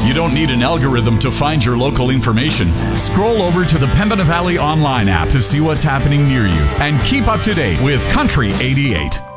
You don't need an algorithm to find your local information. Scroll over to the Pembina Valley Online app to see what's happening near you and keep up to date with Country 88.